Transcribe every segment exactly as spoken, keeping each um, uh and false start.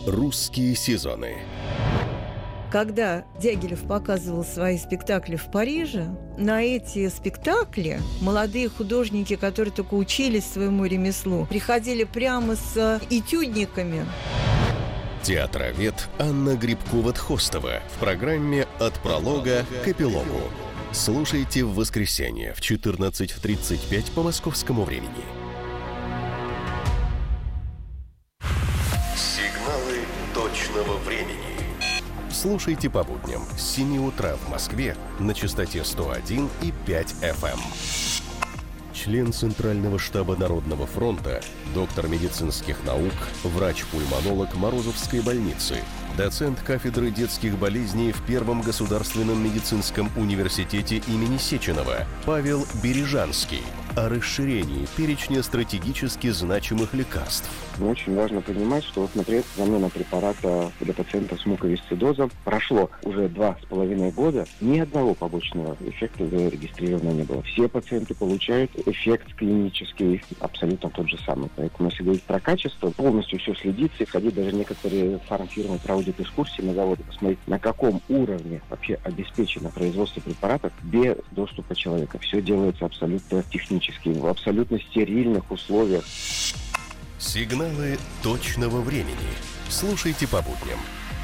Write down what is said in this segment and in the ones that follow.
Русские сезоны. Когда Дягилев показывал свои спектакли в Париже, на эти спектакли молодые художники, которые только учились своему ремеслу, приходили прямо с этюдниками. Театровед Анна Грибкова-Тхостова в программе «От пролога к эпилогу». Слушайте в воскресенье в четырнадцать тридцать пять по московскому времени. Сигналы точного времени. Слушайте по будням с семи утра в Москве на частоте сто один и пять эф эм. Член Центрального штаба Народного фронта, доктор медицинских наук, врач-пульмонолог Морозовской больницы, доцент кафедры детских болезней в Первом государственном медицинском университете имени Сеченова Павел Бережанский о расширении перечня стратегически значимых лекарств. Очень важно понимать, что, вот, например, замена препарата для пациентов с муковисцидозом прошло уже два с половиной года, ни одного побочного эффекта зарегистрировано не было. Все пациенты получают эффект клинический абсолютно тот же самый. Поэтому, если говорить про качество, полностью все следится, и ходить даже некоторые фармфирмы проводят экскурсии на заводы, посмотреть, на каком уровне вообще обеспечено производство препаратов без доступа человека. Все делается абсолютно технически, в абсолютно стерильных условиях. Сигналы точного времени. Слушайте по будням.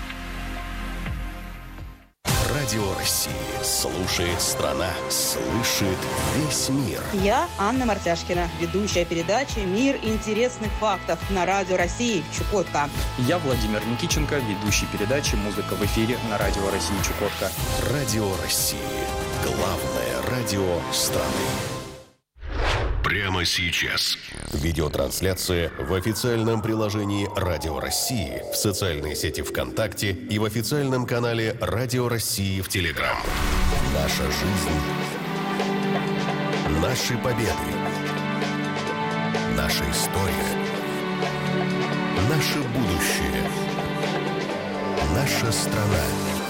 Радио России. Слушает страна. Слышит весь мир. Я Анна Мартяшкина, ведущая передачи «Мир интересных фактов» на Радио России Чукотка. Я Владимир Никиченко, ведущий передачи «Музыка в эфире» на Радио России Чукотка. Радио России. Главное радио страны. Прямо сейчас. Видеотрансляция в официальном приложении Радио России, в социальной сети ВКонтакте и в официальном канале Радио России в Телеграм. Наша жизнь. Наши победы. Наша история. Наше будущее. Наша страна.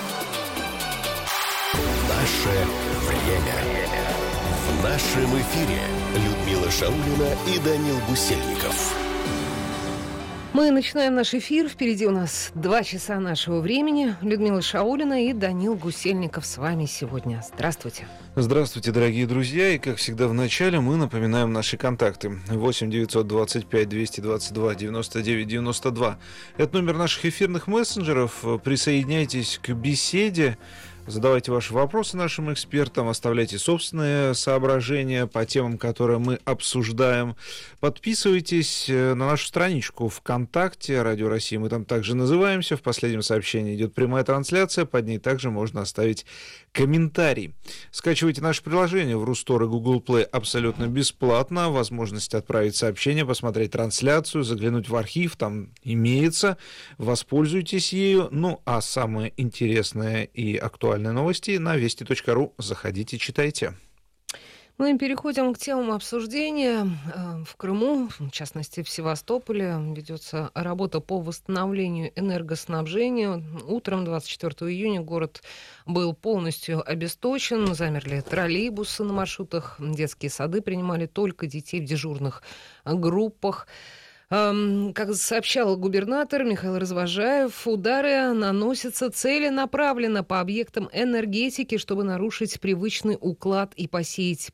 Наше время. В нашем эфире Людмила Шаулина и Данил Гусельников. Мы начинаем наш эфир. Впереди у нас два часа нашего времени. Людмила Шаулина и Данил Гусельников с вами сегодня. Здравствуйте. Здравствуйте, дорогие друзья. И, как всегда, в начале мы напоминаем наши контакты. восемь девятьсот двадцать пять двести двадцать два девяносто девять девяносто два. Это номер наших эфирных мессенджеров. Присоединяйтесь к беседе. Задавайте ваши вопросы нашим экспертам, оставляйте собственные соображения по темам, которые мы обсуждаем. Подписывайтесь на нашу страничку ВКонтакте «Радио России». Мы там также называемся. В последнем сообщении идет прямая трансляция. Под ней также можно оставить комментарий. Скачивайте наше приложение в Рустор и Google Play абсолютно бесплатно. Возможность отправить сообщение, посмотреть трансляцию, заглянуть в архив. Там имеется. Воспользуйтесь ею. Ну, а самое интересное и актуальное новости на вести точка ру. Заходите, читайте. Мы переходим к темам обсуждения. В Крыму, в частности в Севастополе, ведется работа по восстановлению энергоснабжения. Утром двадцать четвёртого июня город был полностью обесточен. Замерли троллейбусы на маршрутах. Детские сады принимали только детей в дежурных группах. Как сообщал губернатор Михаил Развожаев, удары наносятся целенаправленно по объектам энергетики, чтобы нарушить привычный уклад и посеять